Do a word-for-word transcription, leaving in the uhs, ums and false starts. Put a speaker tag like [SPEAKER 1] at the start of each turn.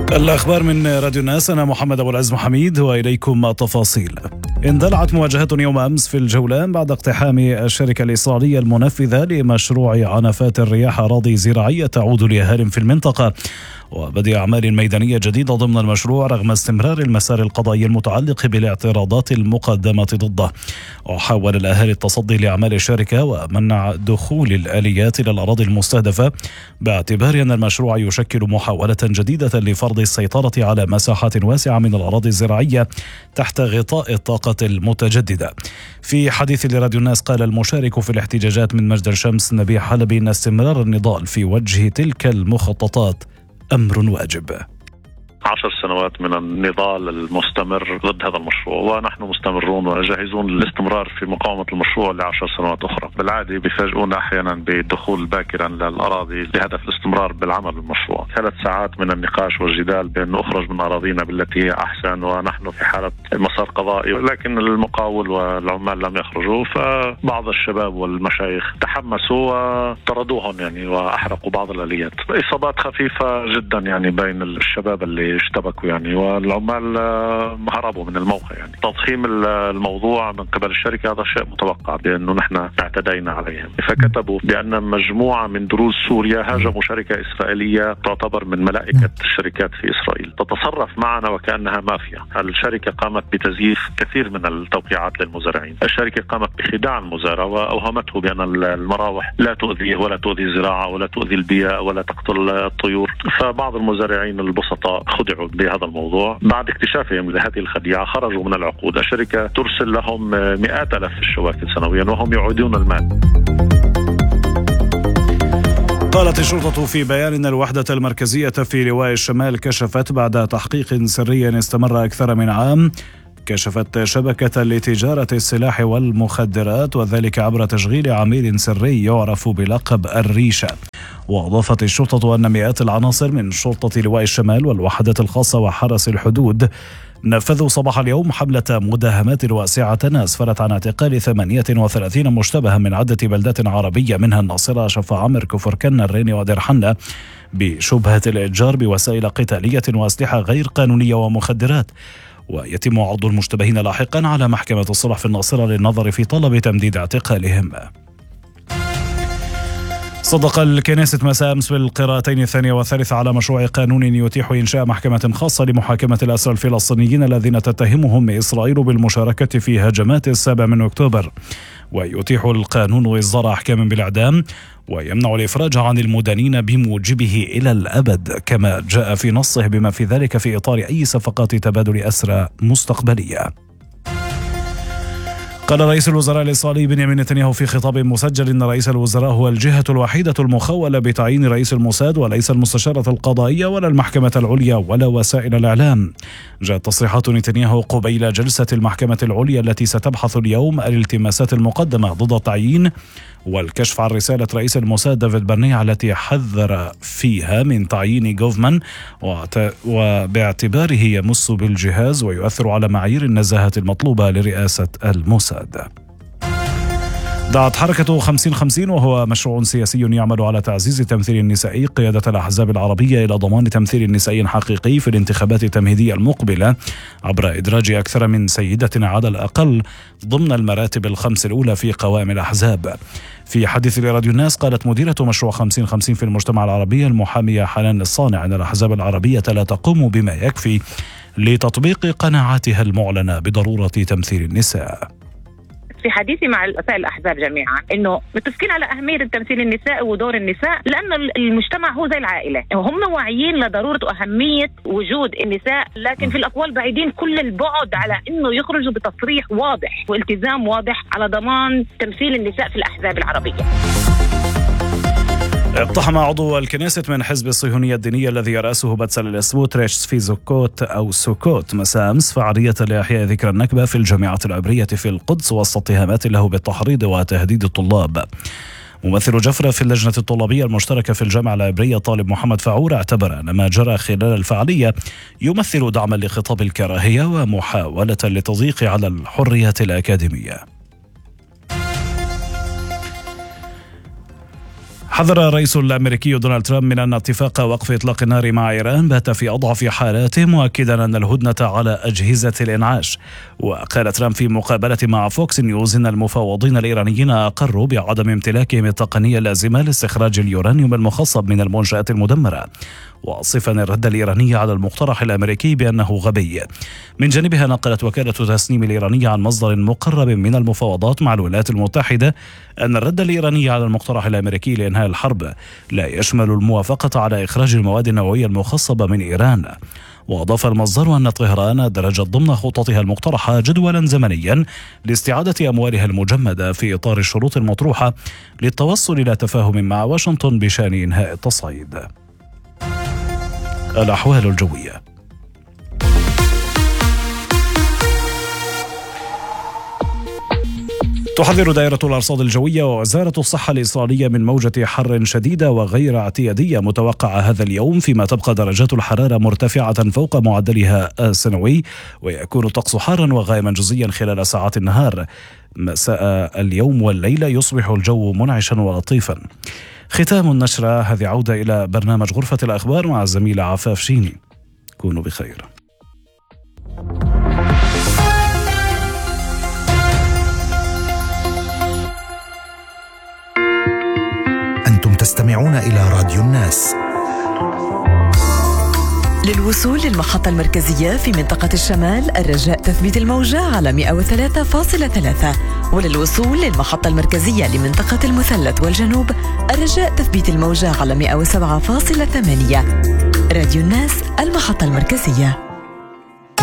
[SPEAKER 1] الأخبار من راديو الناس، أنا محمد أبو العز محميد وإليكم التفاصيل. اندلعت مواجهات يوم أمس في الجولان بعد اقتحام الشركة الإسرائيلية المنفذة لمشروع عنفات الرياح أراضي زراعية تعود لأهالي في المنطقة، وبدء أعمال ميدانية جديدة ضمن المشروع رغم استمرار المسار القضائي المتعلق بالاعتراضات المقدمة ضده. وحاول الأهالي التصدي لأعمال الشركة ومنع دخول الآليات إلى الأراضي المستهدفة باعتبار أن المشروع يشكل محاولة جديدة لفرض السيطرة على مساحات واسعة من الأراضي الزراعية تحت غطاء الطاقة المتجددة. في حديث لراديو الناس قال المشارك في الاحتجاجات من مجد الشمس نبيل حلبي أن استمرار النضال في وجه تلك المخططات أمر واجب.
[SPEAKER 2] عشر سنوات من النضال المستمر ضد هذا المشروع، ونحن مستمرون وجاهزون للاستمرار في مقاومة المشروع لعشر سنوات أخرى. بالعادة بيفاجئونا أحيانا بالدخول باكرا للأراضي لهدف الاستمرار بالعمل بالمشروع. ثلاث ساعات من النقاش والجدال بأن نخرج من أراضينا بالتي هي أحسن، ونحن في حالة مسار قضائي، لكن المقاول والعمال لم يخرجوا. فبعض الشباب والمشايخ تحمسوا وطردوهم يعني وأحرقوا بعض الآليات. إصابات خفيفة جدا يعني بين الشباب اللي اشتبكوا يعني، والعمال هربوا من الموقع. يعني تضخيم الموضوع من قبل الشركة هذا شيء متوقع بأنه نحن اعتدينا عليهم. فكتبوا بأن مجموعة من دروز سوريا هاجموا شركة إسرائيلية تعتبر من ملائكة الشركات في إسرائيل، تتصرف معنا وكأنها مافيا. الشركة قامت بتزييف كثير من التوقيعات للمزارعين. الشركة قامت بخداع المزارع وأوهمته بأن المراوح لا تؤذيه ولا تؤذي الزراعة ولا تؤذي البيئة ولا تقتل الطيور. فبعض المزارعين البسطاء خدعوا بهذا الموضوع. بعد اكتشافهم لهذه الخديعة خرجوا من العقود. الشركة ترسل لهم مئات آلاف الشواكل سنويا وهم يعودون المال.
[SPEAKER 1] قالت الشرطة في بيان أن الوحدة المركزية في لواء الشمال كشفت بعد تحقيق سري استمر أكثر من عام، كشفت شبكة لتجارة السلاح والمخدرات، وذلك عبر تشغيل عميل سري يعرف بلقب الريشة. وأضافت الشرطة أن مئات العناصر من شرطة لواء الشمال والوحدات الخاصة وحرس الحدود نفذوا صباح اليوم حملة مداهمات واسعة أسفرت عن اعتقال ثمانية وثلاثين مشتبها من عدة بلدات عربية منها الناصرة، شفا عمر، كفر كنا، الرين، ودير حنة، بشبهة الإتجار بوسائل قتالية وأسلحة غير قانونية ومخدرات. ويتم عرض المشتبهين لاحقا على محكمة الصلح في الناصرة للنظر في طلب تمديد اعتقالهم. صدق الكنيست مساء أمس بالقراءتين الثانية والثالثة على مشروع قانون يتيح إنشاء محكمة خاصة لمحاكمة الأسرى الفلسطينيين الذين تتهمهم إسرائيل بالمشاركة في هجمات السابع من أكتوبر. ويتيح القانون إصدار أحكام بالإعدام ويمنع الإفراج عن المدانين بموجبه إلى الأبد، كما جاء في نصه بما في ذلك في إطار أي صفقات تبادل أسرى مستقبلية. قال رئيس الوزراء الإسرائيلي بنيامين نتنياهو في خطاب مسجل إن رئيس الوزراء هو الجهة الوحيدة المخولة بتعيين رئيس الموساد، وليس المستشارة القضائية ولا المحكمة العليا ولا وسائل الإعلام. جاءت تصريحات نتنياهو قبيل جلسة المحكمة العليا التي ستبحث اليوم الالتماسات المقدمة ضد التعيين والكشف عن رسالة رئيس الموساد دافيد برنيع التي حذر فيها من تعيين جوفمان وباعتباره يمس بالجهاز ويؤثر على معايير النزاهة المطلوبة لرئاسة الموساد. دعت حركة خمسين خمسين، وهو مشروع سياسي يعمل على تعزيز التمثيل النسائي، قيادة الأحزاب العربية إلى ضمان تمثيل نسائي حقيقي في الانتخابات التمهيدية المقبلة عبر إدراج أكثر من سيدة على الأقل ضمن المراتب الخمس الأولى في قوائم الأحزاب. في حديث لراديو الناس قالت مديرة مشروع خمسين خمسين في المجتمع العربي المحامية حنان الصانع أن الأحزاب العربية لا تقوم بما يكفي لتطبيق قناعاتها المعلنة بضرورة تمثيل النساء.
[SPEAKER 3] في حديثي مع رؤساء الأحزاب جميعا إنه متفقين على أهمية التمثيل النسائي ودور النساء، لأن المجتمع هو زي العائلة، هم واعيين لضرورة وأهمية وجود النساء، لكن في الأقوال بعيدين كل البعد على إنه يخرجوا بتصريح واضح والتزام واضح على ضمان تمثيل النساء في الأحزاب العربية.
[SPEAKER 1] اقتحم عضو الكنيست من حزب الصهيونية الدينية الذي يرأسه بتساليل سموتريتش في سوكوت أو سوكوت مساء أمس فعالية لإحياء ذكرى النكبة في الجامعة العبرية في القدس وسط اتهامات له بالتحريض وتهديد الطلاب. ممثل جفرة في اللجنة الطلابية المشتركة في الجامعة العبرية طالب محمد فعور اعتبر أن ما جرى خلال الفعالية يمثل دعما لخطاب الكراهية ومحاولة للتضييق على الحريات الأكاديمية. حذر الرئيس الأمريكي دونالد ترامب من أن اتفاق وقف إطلاق النار مع إيران بات في أضعف حالاته، مؤكدا أن الهدنة على أجهزة الإنعاش. وقال ترامب في مقابلة مع فوكس نيوز إن المفاوضين الإيرانيين أقروا بعدم امتلاكهم التقنية اللازمة لاستخراج اليورانيوم المخصب من المنشآت المدمرة، وصفا الرد الإيراني على المقترح الأمريكي بأنه غبي. من جانبها نقلت وكالة تسنيم الإيرانية عن مصدر مقرب من المفاوضات مع الولايات المتحدة أن الرد الإيراني على المقترح الأمريكي لإنهاء الحرب لا يشمل الموافقة على إخراج المواد النووية المخصبة من إيران. وأضاف المصدر أن طهران درجت ضمن خططها المقترحة جدولا زمنيا لاستعادة أموالها المجمدة في إطار الشروط المطروحة للتوصل إلى تفاهم مع واشنطن بشأن إنهاء التصعيد. الأحوال الجوية. تحذر دائرة الأرصاد الجوية ووزارة الصحة الإسرائيلية من موجة حر شديدة وغير اعتيادية متوقعة هذا اليوم، فيما تبقى درجات الحرارة مرتفعة فوق معدلها السنوي، ويكون الطقس حارا وغائما جزئيا خلال ساعات النهار. مساء اليوم والليلة يصبح الجو منعشا ولطيفا. ختام النشرة هذه عودة إلى برنامج غرفة الأخبار مع الزميلة عفاف شيني. كونوا بخير.
[SPEAKER 4] أنتم تستمعون إلى راديو الناس.
[SPEAKER 5] للوصول للمحطة المركزية في منطقة الشمال الرجاء تثبيت الموجة على مئة وثلاثة فاصلة ثلاثة، وللوصول للمحطة المركزية لمنطقة المثلث والجنوب الرجاء تثبيت الموجة على مئة وسبعة فاصلة ثمانية. راديو الناس، المحطة المركزية.